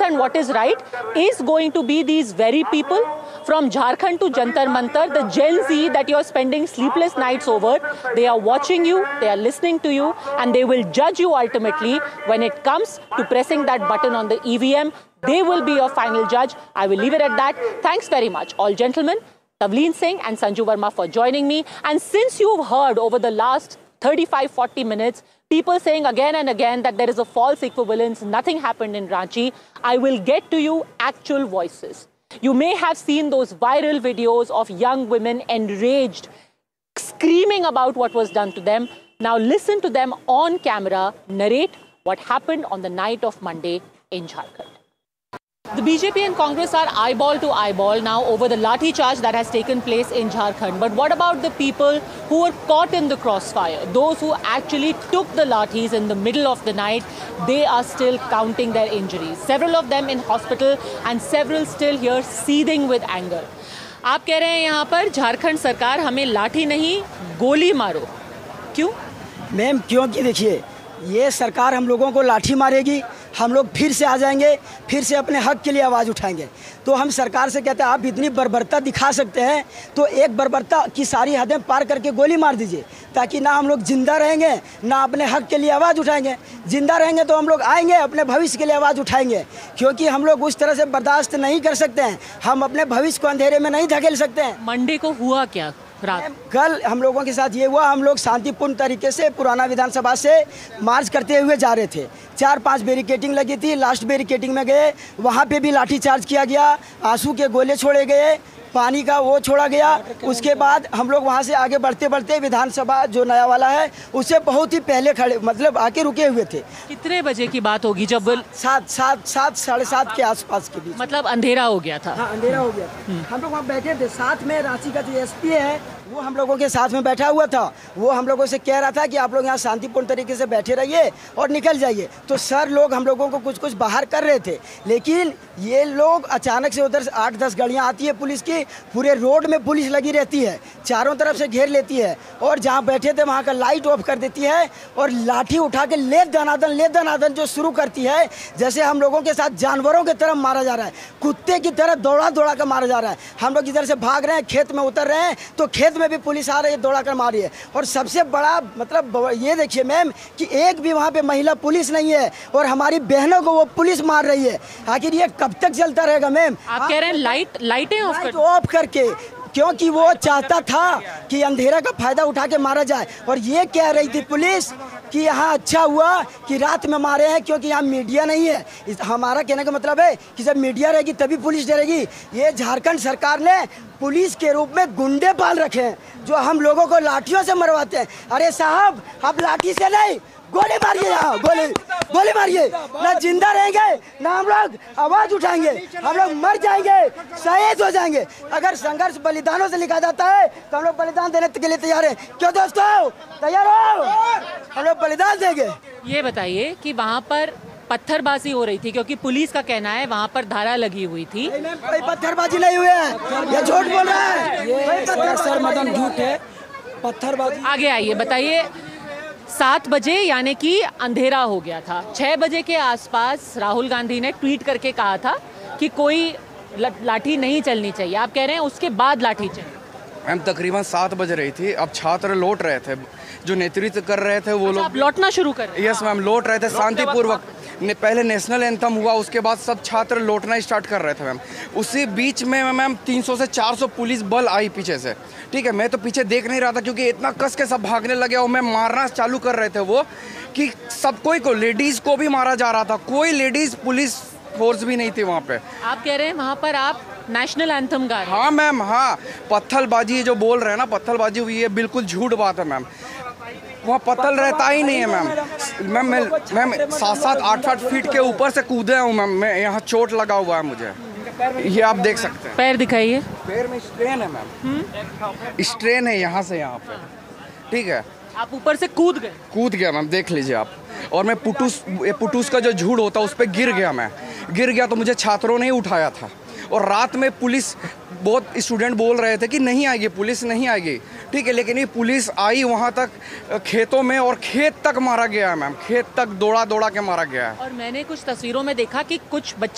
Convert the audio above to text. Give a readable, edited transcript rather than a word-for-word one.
and what is right is going to be these very people from Jharkhand to Jantar Mantar, the Gen Z that you're spending sleepless nights over. They are watching you, they are listening to you, and they will judge you ultimately when it comes to pressing that button on the EVM. They will be your final judge. I will leave it at that. Thanks very much, all gentlemen, Tavleen Singh and Sanju Verma, for joining me. And since you've heard over the last 35-40 minutes people saying again and again that there is a false equivalence, nothing happened in Ranchi, I will get to you actual voices. You may have seen those viral videos of young women enraged, screaming about what was done to them. Now listen to them on camera narrate what happened on the night of Monday in Jharkhand. The BJP and Congress are eyeball to eyeball now over the lathi charge that has taken place in Jharkhand. But what about the people who were caught in the crossfire? Those who actually took the lathis in the middle of the night, they are still counting their injuries. Several of them in hospital and several still here seething with anger. आप कह रहे हैं यहाँ पर झारखंड सरकार हमें लाठी नहीं गोली मारो, क्यों? मैम क्योंकि देखिए ये सरकार हम लोगों को लाठी मारेगी, हम लोग फिर से आ जाएंगे, फिर से अपने हक के लिए आवाज़ उठाएंगे। तो हम सरकार से कहते हैं आप इतनी बर्बरता दिखा सकते हैं तो एक बर्बरता की सारी हदें पार करके गोली मार दीजिए, ताकि ना हम लोग जिंदा रहेंगे ना अपने हक के लिए आवाज़ उठाएंगे। जिंदा रहेंगे तो हम लोग आएंगे, अपने भविष्य के लिए आवाज़ उठाएंगे, क्योंकि हम लोग उस तरह से बर्दाश्त नहीं कर सकते हैं। हम अपने भविष्य को अंधेरे में नहीं धकेल सकते हैं। मंडे को हुआ क्या? रात कल हम लोगों के साथ ये हुआ, हम लोग शांतिपूर्ण तरीके से पुराना विधानसभा से मार्च करते हुए जा रहे थे। 4-5 बैरिकेडिंग लगी थी, लास्ट बैरिकेडिंग में गए, वहाँ पे भी लाठीचार्ज किया गया, आंसू के गोले छोड़े गए, पानी का वो छोड़ा गया। उसके बाद हम लोग वहाँ से आगे बढ़ते बढ़ते विधानसभा जो नया वाला है उससे बहुत ही पहले खड़े मतलब आके रुके हुए थे। कितने बजे की बात होगी? जब 7-7:30 के आसपास के बीच, मतलब अंधेरा हो गया था। हाँ अंधेरा हो गया था। हम लोग वहाँ बैठे थे, साथ में रांची का जो एसपी है वो हम लोगों के साथ में बैठा हुआ था। वो हम लोगों से कह रहा था कि आप लोग यहाँ शांतिपूर्ण तरीके से बैठे रहिए और निकल जाइए। तो सर लोग हम लोगों को कुछ बाहर कर रहे थे, लेकिन ये लोग अचानक से उधर से 8-10 गाड़ियाँ आती है पुलिस की, पूरे रोड में पुलिस लगी रहती है, चारों तरफ से घेर लेती है और जहाँ बैठे थे वहाँ का लाइट ऑफ कर देती है और लाठी उठा के ले दनादन जो शुरू करती है, जैसे हम लोगों के साथ जानवरों की तरह मारा जा रहा है, कुत्ते की तरह दौड़ा कर मारा जा रहा है। हम लोग इधर से भाग रहे हैं, खेत में उतर रहे हैं तो खेत में भी पुलिस आ रही है, दौड़ा कर मार रही है। और सबसे बड़ा मतलब ये देखिए मैम कि एक भी वहाँ पे महिला पुलिस नहीं है और हमारी बहनों को वो पुलिस मार रही है। आखिर ये कब तक चलता रहेगा मैम? आप कह रहे हैं लाइटें ऑफ करके, क्योंकि वो चाहता था कि अंधेरा का फायदा उठा के मारा जाए। और ये कह रही थी पुलिस कि यहाँ अच्छा हुआ कि रात में मारे हैं क्योंकि यहाँ मीडिया नहीं है। हमारा कहने का मतलब है कि जब मीडिया रहेगी तभी पुलिस डरेगी। ये झारखंड सरकार ने पुलिस के रूप में गुंडे पाल रखे हैं जो हम लोगों को लाठियों से मरवाते हैं। अरे साहब आप लाठी से नहीं, गोली मारिए, यहाँ गोली मारिए, ना जिंदा रहेंगे ना हम लोग आवाज उठाएंगे, हम लोग मर जाएंगे, शहीद हो जाएंगे। अगर संघर्ष बलिदानों से लिखा जाता है तो हम लोग बलिदान देने के लिए तैयार हैं। क्यों दोस्तों, तैयार हो? हम लोग बलिदान देंगे। ये बताइए कि वहाँ पर पत्थरबाजी हो रही थी, क्योंकि पुलिस का कहना है वहाँ पर धारा लगी हुई थी। कोई पत्थरबाजी नहीं हुई है, ये झूठ बोल रहा है, ये सर मदन झूठ है, पत्थरबाजी। आगे आइए, बताइए। 7 बजे यानी कि अंधेरा हो गया था। 6 बजे के आसपास राहुल गांधी ने ट्वीट करके कहा था कि कोई लाठी नहीं चलनी चाहिए। आप कह रहे हैं उसके बाद लाठी चली। मैम तकरीबन 7 बज रही थी, अब छात्र लौट रहे थे, जो नेतृत्व कर रहे थे वो लोग लौटना शुरू कर रहे। यस मैम, लौट रहे थे शांतिपूर्वक। पहले नेशनल एंथम हुआ, उसके बाद सब छात्र लौटना स्टार्ट कर रहे थे मैम। उसी बीच में मैम 300 से 400 पुलिस बल आई पीछे से। ठीक है, मैं तो पीछे देख नहीं रहा था क्योंकि इतना कस के सब भागने लगे और मैं मारना चालू कर रहे थे वो कि सब कोई को, लेडीज़ को भी मारा जा रहा था। कोई लेडीज़ पुलिस फोर्स भी नहीं थी वहाँ पे। आप कह रहे हैं वहाँ पर आप नेशनल एंथम गा रहे हैं? हाँ मैम, हाँ। पत्थरबाजी जो बोल रहे हैं ना, पत्थरबाजी हुई है, बिल्कुल झूठ बात है मैम। वहाँ पत्थर रहता ही नहीं है मैम। मैम 7-7, 8-8 फीट के ऊपर से कूदे हूँ मैम मैं, यहाँ चोट लगा हुआ है मुझे, ये आप देख सकते हैं। पैर दिखाइए। पैर में स्ट्रेन है मैम, स्ट्रेन है यहाँ से यहाँ पे। ठीक है, आप ऊपर से कूद गया मैम, देख लीजिए आप। और मैं पुटूस का जो झूठ होता है उस पर गिर गया तो मुझे छात्रों ने ही उठाया था। और रात में पुलिस, बहुत स्टूडेंट बोल रहे थे कि नहीं आएगी पुलिस, नहीं आएगी। ठीक है, लेकिन ये पुलिस आई वहाँ तक खेतों में और खेत तक मारा गया है मैम, खेत तक दौड़ा के मारा गया है। और मैंने कुछ तस्वीरों में देखा कि कुछ बच्चे